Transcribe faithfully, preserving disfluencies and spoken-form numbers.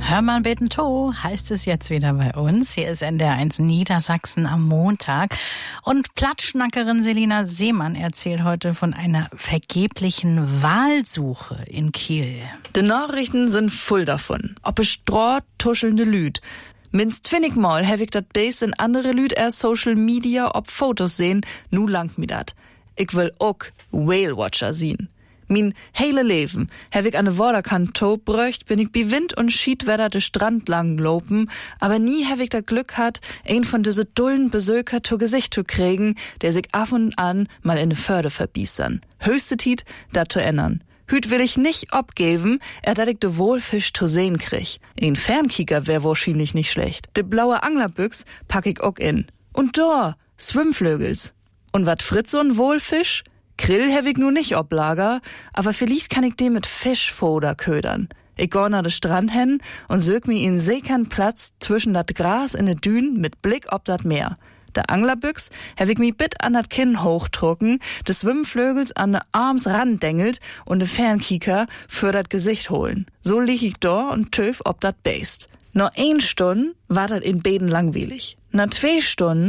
Hör mal beten to, heißt es jetzt wieder bei uns. Hier ist N D R eins Niedersachsen am Montag. Und Plattschnackerin Selina Seemann erzählt heute von einer vergeblichen Wahlsuche in Kiel. Die Nachrichten sind voll davon. Ob es Stroh tuschelnde Lüd. Minst zwanzig Mal hab ich dat Base in andere Lüd erst Social Media ob Fotos sehen, nu langt mi dat. Ich will auch Whale Watcher sehen. Min hele Leben hab ich an de Waterkant top bröcht, bin ich bi Wind und Schiedwetter de Strand lang lopen, aber nie hab ich dat Glück hat, ein von diese dullen Besöker to Gesicht zu kriegen, der sich af und an mal in de Förde verbiestern. Höchste Tiet, dat zu ändern. Hüt will ich nicht abgeben, er dat ich de Wohlfisch zu sehen krieg. Ein Fernkicker wär wahrscheinlich nicht schlecht. De blaue Anglerbüchs pack ich auch in. Und da, Schwimmflögels. Und wat fritz so'n Wohlfisch? Grill hab ich nu nicht ob Lager, aber vielleicht kann ich den mit Fischfoder ködern. Ich geh nach de Strand hin und sög mi in sekern Platz zwischen dat Gras in de Dünen mit Blick ob dat Meer. Der Anglerbüchs hab ich mi bit an dat Kinn hochdrucken, de Schwimmflögels an de Arms randengelt und de Fernkieker für dat Gesicht holen. So lieg ich da und töf ob dat Beist. Nur ein Stunde war dat in Beden langweilig. Na zwei Stunden